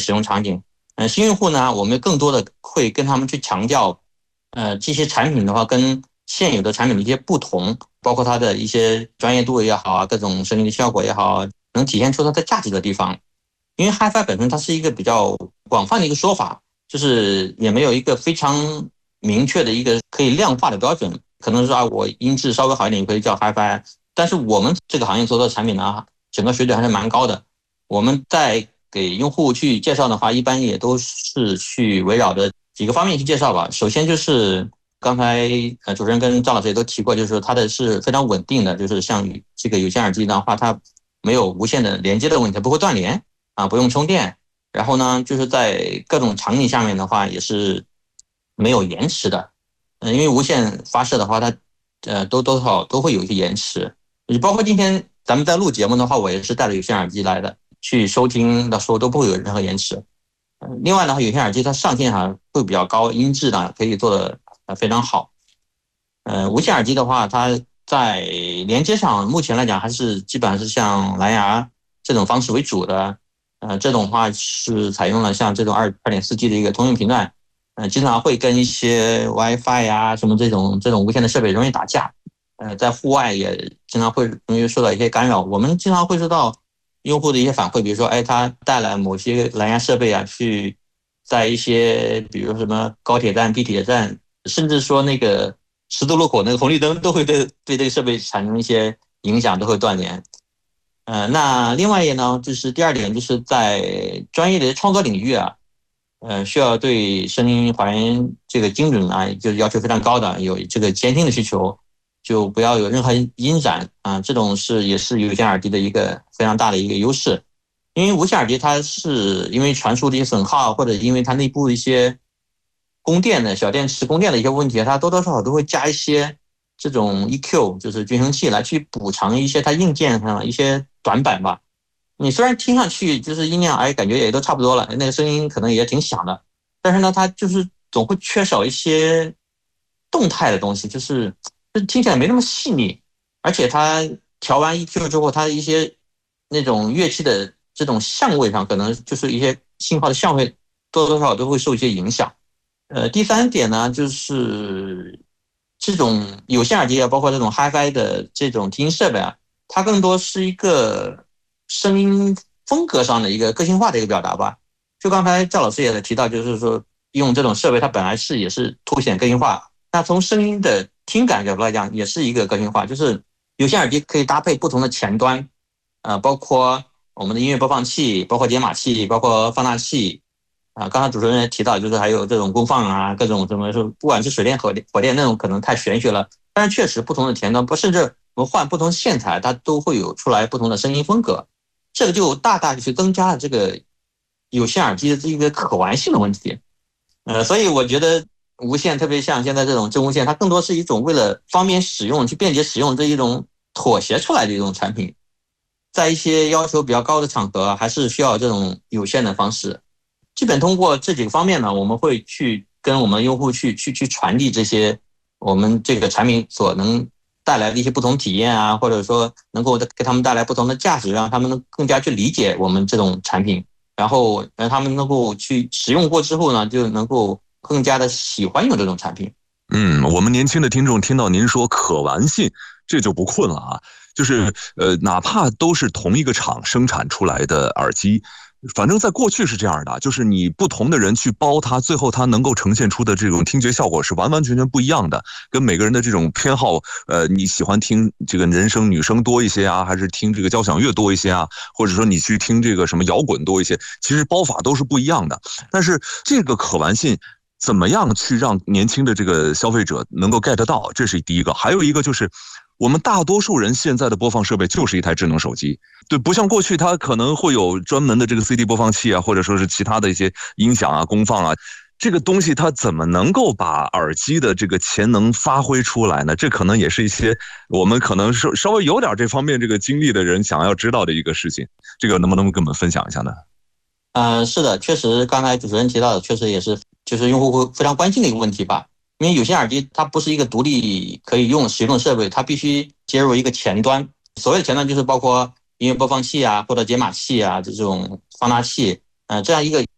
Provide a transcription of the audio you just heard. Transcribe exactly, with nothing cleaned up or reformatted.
使用场景。呃，新用户呢，我们更多的会跟他们去强调，呃，这些产品的话跟现有的产品的一些不同，包括它的一些专业度也好啊，各种声音的效果也好，能体现出它的价值的地方。因为 Hi-Fi 本身它是一个比较广泛的一个说法，就是也没有一个非常明确的一个可以量化的标准。可能说啊，我音质稍微好一点也可以叫 Hi-Fi， 但是我们这个行业做的产品呢，整个水准还是蛮高的。我们在给用户去介绍的话，一般也都是去围绕着几个方面去介绍吧。首先就是刚才呃主持人跟赵老师也都提过，就是说它的是非常稳定的，就是像这个有线耳机的话，它没有无线的连接的问题，它不会断连啊，不用充电。然后呢，就是在各种场景下面的话，也是没有延迟的。嗯，因为无线发射的话，它呃都多少都会有一些延迟。你包括今天咱们在录节目的话，我也是带着有线耳机来的，去收听的时候都不会有任何延迟。另外的话，有线耳机它上限哈会比较高，音质呢可以做的非常好。呃，无线耳机的话，它在连接上目前来讲还是基本上是像蓝牙这种方式为主的。呃，这种话是采用了像这种二二点四 G 的一个通用频段。呃，经常会跟一些 WiFi 呀、啊、什么这种这种无线的设备容易打架。呃，在户外也经常会容易受到一些干扰。我们经常会收到用户的一些反馈，比如说，哎，他带了某些蓝牙设备啊，去在一些比如什么高铁站、地铁站，甚至说那个十字路口那个红绿灯，都会对对这个设备产生一些影响，都会断连。呃，那另外一呢，就是第二点，就是在专业的创作领域啊。呃，需要对声音还原这个精准啊，就是要求非常高的，有这个监听的需求，就不要有任何音染啊，这种是也是有线耳机的一个非常大的一个优势。因为无线耳机它是因为传输的一些损耗，或者因为它内部一些供电的小电池供电的一些问题，它多多少少都会加一些这种 E Q， 就是均衡器来去补偿一些它硬件上一些短板吧。你虽然听上去就是音量，哎，感觉也都差不多了，那个声音可能也挺响的，但是呢，它就是总会缺少一些动态的东西，就是就听起来没那么细腻，而且它调完 E Q 之后，它一些那种乐器的这种相位上，可能就是一些信号的相位多多少少都会受一些影响。呃，第三点呢，就是这种有线耳机啊，包括这种 Hi-Fi 的这种听音设备啊，它更多是一个声音风格上的一个个性化的一个表达吧。就刚才赵老师也提到，就是说用这种设备，它本来是也是凸显个性化。那从声音的听感角度来讲，也是一个个性化。就是有线耳机可以搭配不同的前端，呃，包括我们的音乐播放器，包括解码器，包括放大器。啊，刚才主持人也提到，就是还有这种功放啊，各种什么，不管是水电、火电、火电那种，可能太玄学了。但是确实，不同的前端，不甚至我们换不同线材，它都会有出来不同的声音风格。这个就大大去增加了这个有线耳机的这个可玩性的问题。呃，所以我觉得无线，特别像现在这种真无线，它更多是一种为了方便使用、去便捷使用这一种妥协出来的一种产品。在一些要求比较高的场合，还是需要这种有线的方式。基本通过这几个方面呢，我们会去跟我们用户去去去传递这些我们这个产品所能带来的一些不同体验啊，或者说能够给他们带来不同的价值，让他们能更加去理解我们这种产品，然后让他们能够去使用过之后呢，就能够更加的喜欢用这种产品。 嗯，我们年轻的听众听到您说可玩性，这就不困了啊。就是呃，哪怕都是同一个厂生产出来的耳机，反正在过去是这样的，就是你不同的人去包它，最后它能够呈现出的这种听觉效果是完完全全不一样的，跟每个人的这种偏好，呃，你喜欢听这个人声女声多一些啊，还是听这个交响乐多一些啊，或者说你去听这个什么摇滚多一些，其实包法都是不一样的。但是这个可玩性怎么样去让年轻的这个消费者能够 get 到，这是第一个。还有一个就是我们大多数人现在的播放设备就是一台智能手机，对，不像过去它可能会有专门的这个 C D 播放器啊，或者说是其他的一些音响啊、功放啊，这个东西它怎么能够把耳机的这个潜能发挥出来呢？这可能也是一些我们可能是稍微有点这方面这个经历的人想要知道的一个事情，这个能不能跟我们分享一下呢？ 呃，是的，确实刚才主持人提到的，确实也是就是用户会非常关心的一个问题吧。因为有线耳机它不是一个独立可以用使用的设备，它必须接入一个前端。所谓的前端就是包括音乐播放器啊，或者解码器啊，这种放大器，呃，这样一个